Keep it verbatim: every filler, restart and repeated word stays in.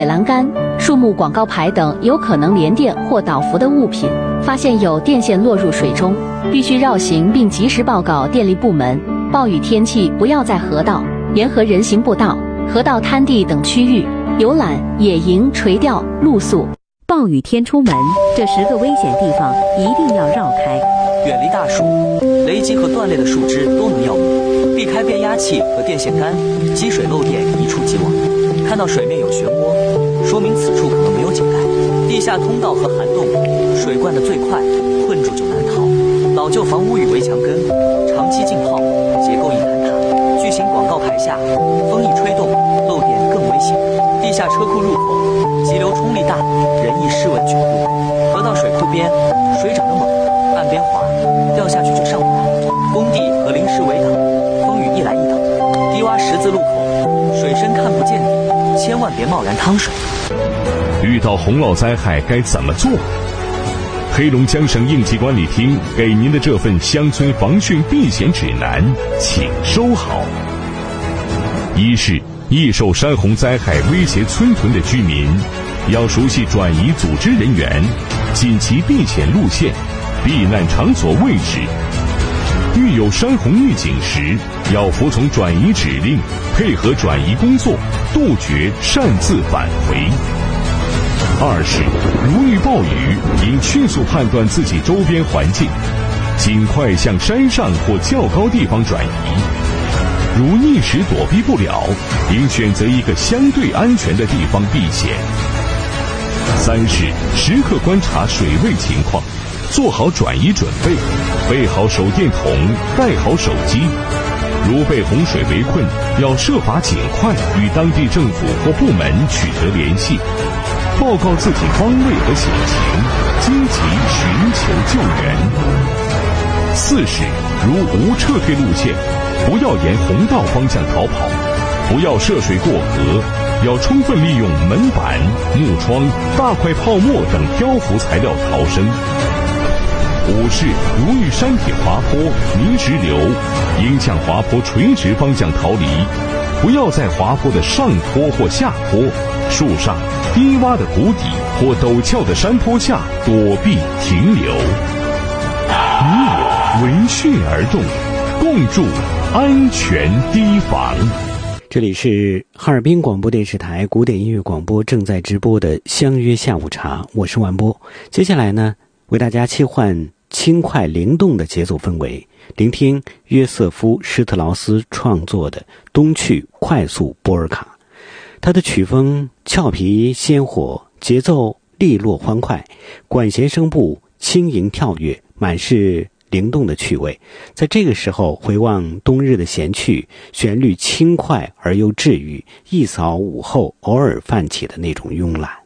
栏杆、树木广告牌等有可能连电或导浮的物品，发现有电线落入水中，必须绕行并及时报告电力部门。暴雨天气不要在河道、沿河人行步道、河道滩地等区域游览、野营、垂钓、露宿。 暴雨天出门，这十个危险地方一定要绕开。 远离大树、雷击和断裂的树枝都能要命，避开变压器和电线杆，积水漏电一触即亡。看到水面有漩涡，说明此处可能没有井盖。地下通道和涵洞，水灌得最快，困住就难逃。老旧房屋与围墙根，长期浸泡，结构易坍塌。巨型广告牌下，风一吹动，漏电更危险。地下车库入口，急流冲力大，人易失稳卷入。河道水库边，水涨得猛，岸边滑，掉下去就上不来。工地和临时围挡，风雨一来一挡。低洼十字路口，水深看不见底，千万别贸然趟水。 遇到洪涝灾害该怎么做？黑龙江省应急管理厅给您的这份乡村防汛避险指南，请收好。一是易受山洪灾害威胁村屯的居民，要熟悉转移组织人员、紧急避险路线、避难场所位置。遇有山洪预警时，要服从转移指令，配合转移工作，杜绝擅自返回。二是如遇暴雨，应迅速判断自己周边环境，尽快向山上或较高地方转移。如一时躲避不了，应选择一个相对安全的地方避险。三是时刻观察水位情况，做好转移准备，备好手电筒，带好手机。如被洪水围困，要设法尽快与当地政府或部门取得联系，报告自己方位和险情，积极寻求救援。四是如无撤退路线，不要沿洪道方向逃跑，不要涉水过河，要充分利用门板、木窗、大块泡沫等漂浮材料逃生。五是如遇山体滑坡、泥石流，应向滑坡垂直方向逃离，不要在滑坡的上坡或下坡、树上、低洼的谷底或陡峭的山坡下躲避停留。你我闻讯而动，共筑安全堤防。 这里是哈尔滨广播电视台古典音乐广播正在直播的相约下午茶，我是完波。接下来呢，为大家切换轻快灵动的节奏氛围，聆听约瑟夫·施特劳斯创作的冬去快速波尔卡。他的曲风俏皮鲜活，节奏利落欢快，管弦声部轻盈跳跃，满是灵动的趣味。在这个时候回望冬日的闲趣，旋律轻快而又治愈，一扫午后偶尔泛起的那种慵懒。